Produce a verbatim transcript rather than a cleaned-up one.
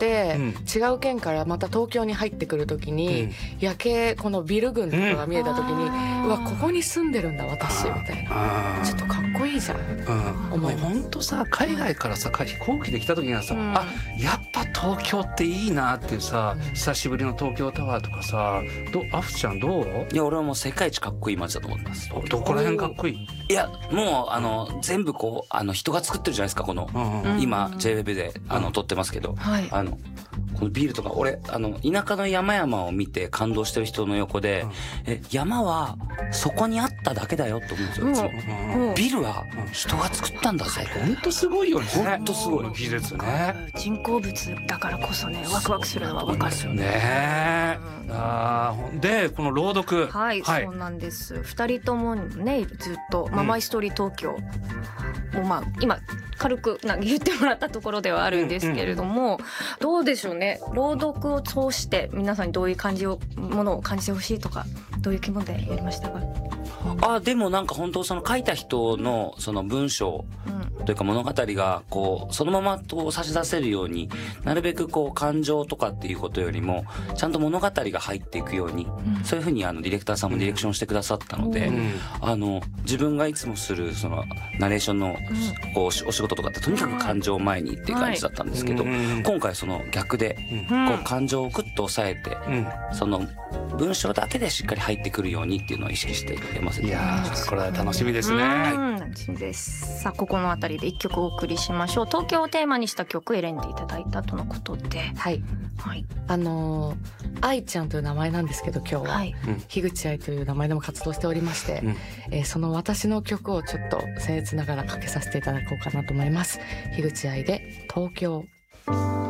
て、うん、違う県からまた東京に入ってくるときに、うん、夜景このビル群とかが見えたときに、うん、うわここに住んでるんだ私みたいな、ちょっとかっこいいじゃん、うん、思います。 本当さ海外からさ飛行機で来たときにはさ、うん、あやっぱ東京っていいなっていうさ、うん、久しぶりの東京タワーとかさ、どアフちゃんどう？ いや俺はもう世界一かっこいい街だと思ってます。 どこら辺かっこいい？ いやもうあの全部こうあの人が作ってるじゃないですかこの、うんうん、今 ジェイウェブ であの撮ってますけど、はい、あのこのビールとか俺あの田舎の山々を見て感動してる人の横で、うん、え山はそこにあっただけだよって思うんですよ、うんうん、ビルは人が作ったんだぜ。 本当すごいよね。 本当すごい技術ね。 人工物だからこそねワクワクするのは分かるよね。あでこの朗読、 はい、はい、そうなんです。ふたりともねずっと、まあ、マイストーリー東京もまあ今軽くなんか言ってもらったところではあるんですけれども、うんうん、どうでしょうね。朗読を通して皆さんにどういう感じをものを感じてほしいとかどういう気分でやりましたか？ あでもなんか本当その書いた人のその文章というか物語がこうそのままこう差し出せるようになるべくこう感情とかっていうことよりもちゃんと物語が入っていくように、うん、そういうふうにあのディレクターさんもディレクションしてくださったので、うん、あの自分がいつもするそのナレーションのこうお仕事とかってとにかく感情を前にっていう感じだったんですけど、はい、今回その逆でこう感情をグッと抑えて、うん、その文章だけでしっかり入ってくるようにっていうのを意識して読ませてもらいます。いやこれは楽しみですね。 はい、楽しみです。さあここのあたりで一曲お送りしましょう。東京をテーマにした曲を選んでいただいたとのことで、 はい、はい、あのー、愛ちゃんという名前なんですけど今日は、はい、樋口愛という名前でも活動しておりまして、うんえー、その私の曲をちょっと僭越ながらかけさせていただこうかなと思います。樋口愛で東京。